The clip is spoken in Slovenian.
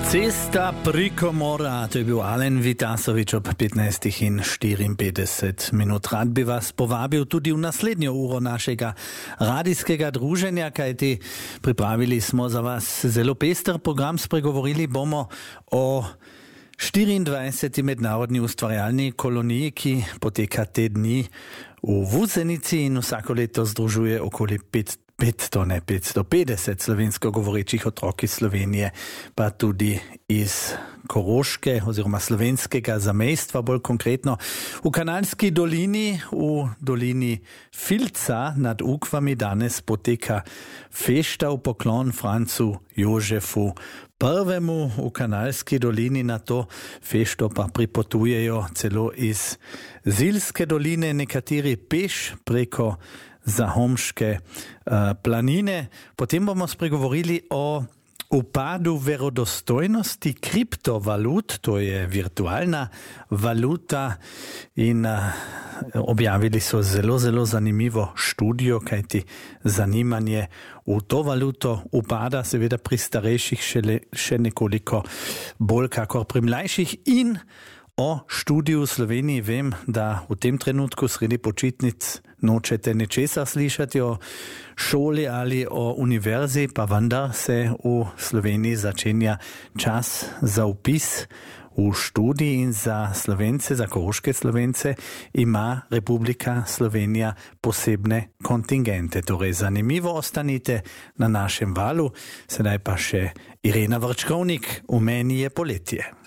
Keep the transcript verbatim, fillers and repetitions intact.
Cesta preko mora, to je bil Alen Vitasovič ob petnajstih in štiriinpetdeset minut. Rad bi vas povabil tudi v naslednjo uro našega radijskega druženja, kajti pripravili smo za vas zelo pester program, spregovorili bomo o štiriindvajseti mednarodni ustvarjalni koloniji, ki poteka te dni v Vuzenici in vsako leto združuje okoli pet petsto, ne petsto petdeset slovensko govorečih otrok iz Slovenije, pa tudi iz Koroške oziroma slovenskega zamejstva, bolj konkretno v Kanalski dolini, v dolini Filca nad Ukvami danes poteka fešta v poklon Francu Jožefu prvemu v Kanalski dolini. Na to fešto pa pripotujejo celo iz Zilske doline, nekateri peš preko Zahomške uh, planine. Potem bomo spregovorili o upadu verodostojnosti kriptovalut, to je virtualna valuta, in uh, objavili so zelo, zelo zanimivo študijo, kajti zanimanje v to valuto upada, seveda pri starejših šele, še nekoliko bolj kakor pri mlajših. In o študiju v Sloveniji vem, da v tem trenutku sredi počitnic nočete nečesa slišati o šoli ali o univerzi, pa vendar se v Sloveniji začenja čas za vpis v študij in za Slovence, za koroške Slovence ima Republika Slovenija posebne kontingente. Torej zanimivo, ostanite na našem valu. Sedaj pa še Irena Vrčkovnik, v meni je poletje.